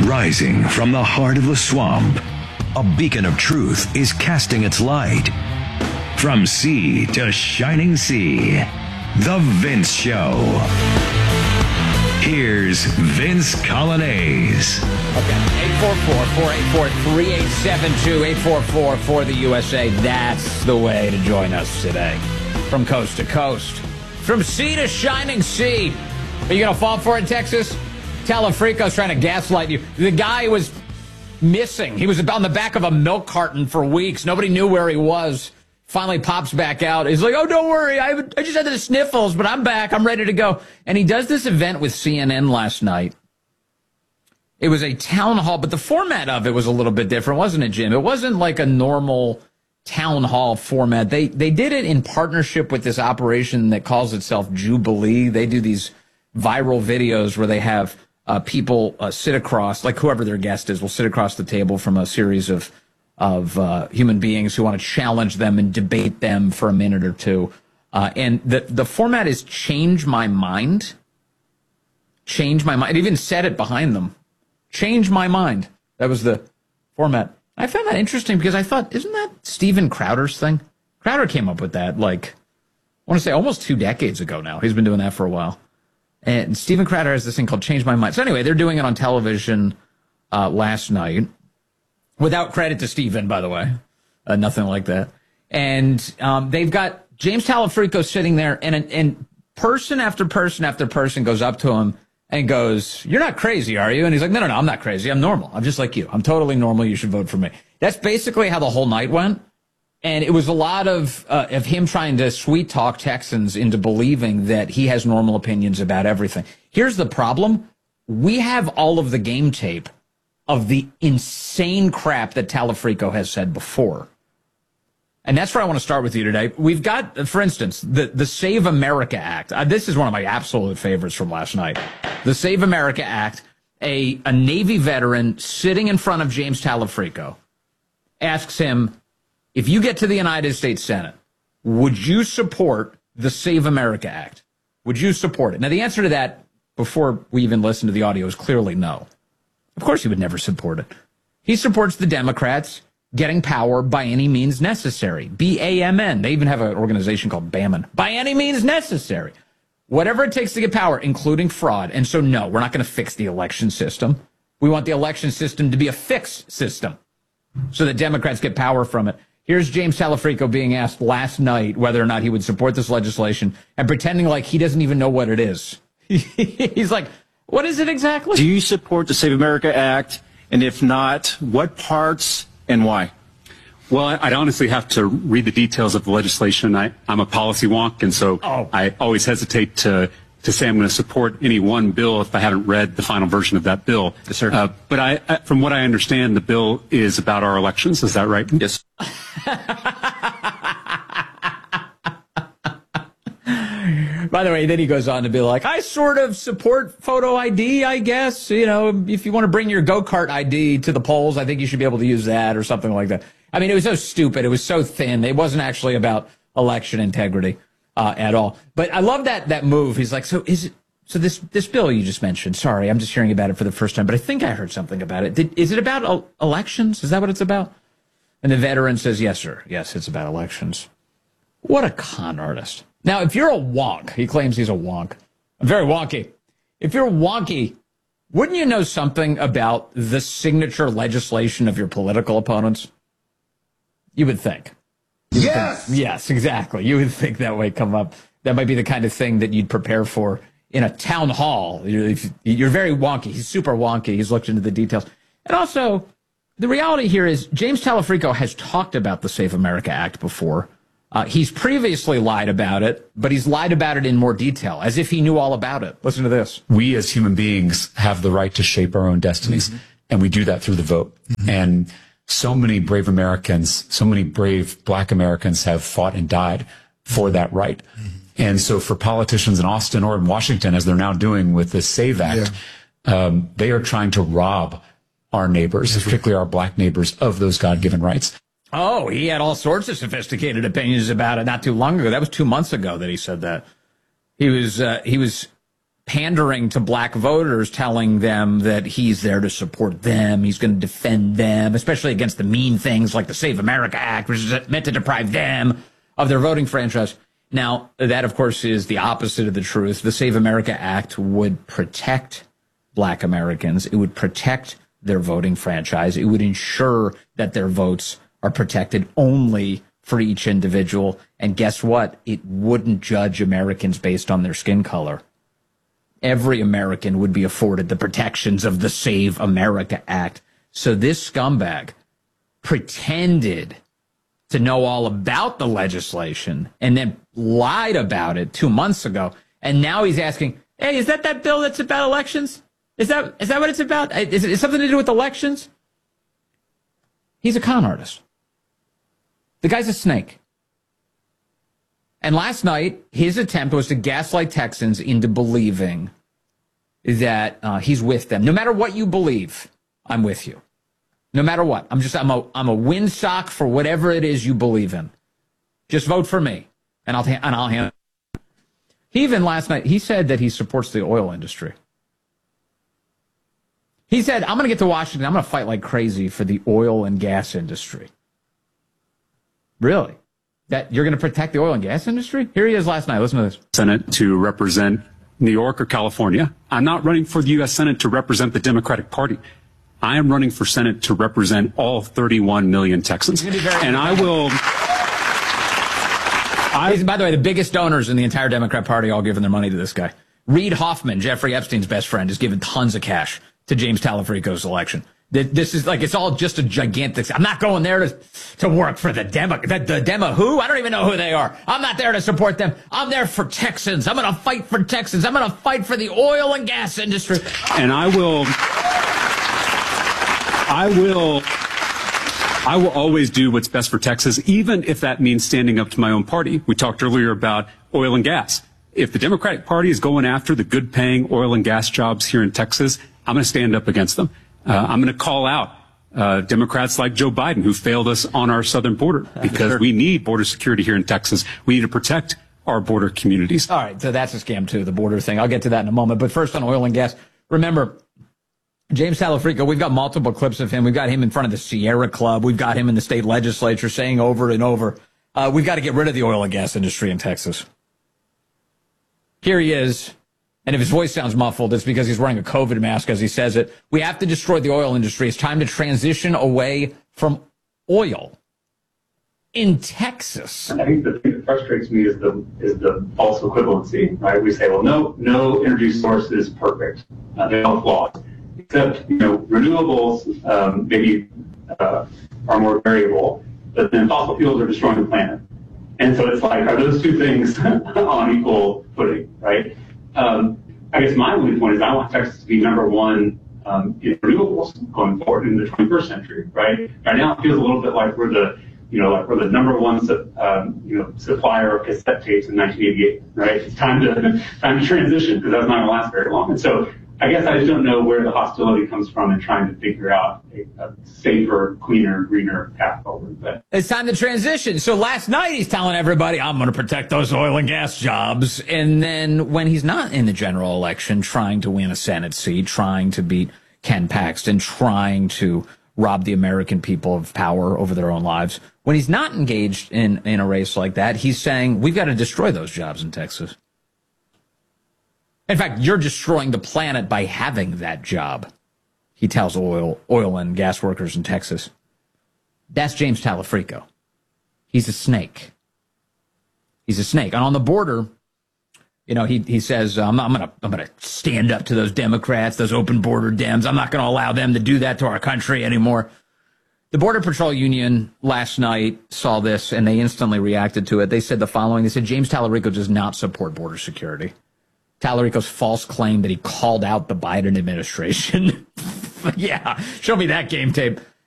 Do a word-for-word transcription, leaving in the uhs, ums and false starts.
Rising from the heart of the swamp, a beacon of truth is casting its light. From sea to shining sea, The Vince Show. Here's Vince Coglianese. Okay, eight four four, four eight four, three eight seven two, eight four four for the U S A. That's the way to join us today. From coast to coast, from sea to shining sea. Are you going to fall for it, Texas? Talafrico's trying to gaslight you. The guy was missing. He was on the back of a milk carton for weeks. Nobody knew where he was. Finally pops back out. He's like, oh, don't worry. I, I just had the sniffles, but I'm back. I'm ready to go. And he does this event with C N N last night. It was a town hall, but the format of it was a little bit different, wasn't it, Jim? It wasn't like a normal town hall format. They they did it in partnership with this operation that calls itself Jubilee. They do these viral videos where they have uh, people uh, sit across, like whoever their guest is, will sit across the table from a series of of uh, human beings who want to challenge them and debate them for a minute or two. Uh, and the, the format is Change My Mind. Change My Mind. It even said it behind them. Change My Mind. That was the format. I found that interesting because I thought, isn't that Steven Crowder's thing? Crowder came up with that, like, I want to say almost two decades ago now. He's been doing that for a while. And Steven Crowder has this thing called Change My Mind. So anyway, they're doing it on television uh, last night. Without credit to Steven, by the way. Uh, nothing like that. And um, they've got James Talafrico sitting there, and, and person after person after person goes up to him and goes, you're not crazy, are you? And he's like, no, no, no, I'm not crazy. I'm normal. I'm just like you. I'm totally normal. You should vote for me. That's basically how the whole night went. And it was a lot of uh, of him trying to sweet talk Texans into believing that he has normal opinions about everything. Here's the problem. We have all of the game tape of the insane crap that Talafrico has said before. And that's where I want to start with you today. We've got, for instance, the, the Save America Act. Uh, this is one of my absolute favorites from last night. The Save America Act, a, a Navy veteran sitting in front of James Talafrico asks him, if you get to the United States Senate, would you support the Save America Act? Would you support it? Now, the answer to that, before we even listen to the audio, is clearly no. Of course he would never support it. He supports the Democrats getting power by any means necessary. B A M N. They even have an organization called BAMN. By any means necessary. Whatever it takes to get power, including fraud. And so, no, we're not going to fix the election system. We want the election system to be a fixed system so that Democrats get power from it. Here's James Talafrico being asked last night whether or not he would support this legislation and pretending like he doesn't even know what it is. He's like, what is it exactly? Do you support the Save America Act? And if not, what parts and why? Well, I'd honestly have to read the details of the legislation. I, I'm a policy wonk, and so oh. I always hesitate to, to say I'm going to support any one bill if I haven't read the final version of that bill. Yes, sir. Uh, but I, I, from what I understand, the bill is about our elections. Is that right? Yes. By the way, then he goes on to be like, I sort of support photo I D, I guess. You know, if you want to bring your go-kart I D to the polls, I think you should be able to use that or something like that. I mean, it was so stupid. It was so thin. It wasn't actually about election integrity uh, at all. But I love that that move. He's like, so is it, so this this bill you just mentioned, sorry, I'm just hearing about it for the first time, but I think I heard something about it. Did, is it about uh, elections? Is that what it's about? And the veteran says, yes, sir. Yes, it's about elections. What a con artist. Now, if you're a wonk, he claims he's a wonk. I'm very wonky. If you're wonky, wouldn't you know something about the signature legislation of your political opponents? You would think. You yes! Would think, yes, exactly. You would think that might come up. That might be the kind of thing that you'd prepare for in a town hall. You're, you're very wonky. He's super wonky. He's looked into the details. And also, the reality here is James Talafrico has talked about the Save America Act before. Uh, he's previously lied about it, but he's lied about it in more detail, as if he knew all about it. Listen to this. We as human beings have the right to shape our own destinies, mm-hmm. and we do that through the vote. Mm-hmm. And so many brave Americans, so many brave black Americans have fought and died for that right. Mm-hmm. And so for politicians in Austin or in Washington, as they're now doing with the SAVE Act, yeah. um, they are trying to rob our neighbors, mm-hmm. particularly our black neighbors, of those God-given rights. Oh, he had all sorts of sophisticated opinions about it not too long ago. That was two months ago that he said that. He was uh, he was pandering to black voters, telling them that he's there to support them, he's going to defend them, especially against the mean things like the Save America Act, which is meant to deprive them of their voting franchise. Now, that, of course, is the opposite of the truth. The Save America Act would protect black Americans. It would protect their voting franchise. It would ensure that their votes are protected only for each individual. And guess what? It wouldn't judge Americans based on their skin color. Every American would be afforded the protections of the Save America Act. So this scumbag pretended to know all about the legislation and then lied about it two months ago. And now he's asking, hey, is that that bill that's about elections? Is that is that what it's about? Is it is something to do with elections? He's a con artist. The guy's a snake. And last night, his attempt was to gaslight Texans into believing that uh, he's with them. No matter what you believe, I'm with you. No matter what. I'm just, I'm a, I'm a windsock for whatever it is you believe in. Just vote for me, and I'll, and I'll handle it. He even last night, he said that he supports the oil industry. He said, I'm going to get to Washington, I'm going to fight like crazy for the oil and gas industry. Really? That you're going to protect the oil and gas industry? Here he is last night. Listen to this. Senate to represent New York or California. I'm not running for the U S Senate to represent the Democratic Party. I am running for Senate to represent all thirty-one million Texans. And I will... I, He's, by the way, the biggest donors in the entire Democrat Party all giving their money to this guy. Reid Hoffman, Jeffrey Epstein's best friend, is giving tons of cash to James Talafrico's election. This is like, it's all just a gigantic... I'm not going there to, to work for the Demo... The, the Demo who? I don't even know who they are. I'm not there to support them. I'm there for Texans. I'm going to fight for Texans. I'm going to fight for the oil and gas industry. And I will... I will... I will always do what's best for Texas, even if that means standing up to my own party. We talked earlier about oil and gas. If the Democratic Party is going after the good-paying oil and gas jobs here in Texas, I'm going to stand up against them. Uh, I'm going to call out uh, Democrats like Joe Biden, who failed us on our southern border, because sure. we need border security here in Texas. We need to protect our border communities. All right, so that's a scam, too, the border thing. I'll get to that in a moment. But first on oil and gas, remember, James Talafrico, we've got multiple clips of him. We've got him in front of the Sierra Club. We've got him in the state legislature saying over and over, uh, we've got to get rid of the oil and gas industry in Texas. Here he is. And if his voice sounds muffled, it's because he's wearing a COVID mask as he says it. We have to destroy the oil industry. It's time to transition away from oil in Texas. I think the thing that frustrates me is the is the false equivalency, right? We say, well, no, no energy source is perfect. Uh, they're all flawed. Except, you know, renewables um, maybe uh, are more variable, but then fossil fuels are destroying the planet. And so it's like, are those two things on equal footing, right? Um, I guess my only point is I want Texas to be number one um, in renewables going forward in the twenty-first century, right? Right now it feels a little bit like we're the, you know, like we're the number one, um, you know, supplier of cassette tapes in nineteen eighty-eight, right? It's time to time to transition because that's not going to last very long. And so I guess I just don't know where the hostility comes from in trying to figure out a, a safer, cleaner, greener path forward. But it's time to transition. So last night he's telling everybody, I'm going to protect those oil and gas jobs. And then when he's not in the general election, trying to win a Senate seat, trying to beat Ken Paxton, trying to rob the American people of power over their own lives, when he's not engaged in, in a race like that, he's saying, we've got to destroy those jobs in Texas. In fact, you're destroying the planet by having that job, he tells oil, oil and gas workers in Texas. That's James Talafrico. He's a snake. He's a snake. And on the border, you know, he he says, I'm, I'm going to I'm gonna stand up to those Democrats, those open border Dems. I'm not going to allow them to do that to our country anymore. The Border Patrol Union last night saw this, and they instantly reacted to it. They said the following. They said, James Talafrico does not support border security. Talarico's false claim that he called out the Biden administration. Yeah, show me that game tape.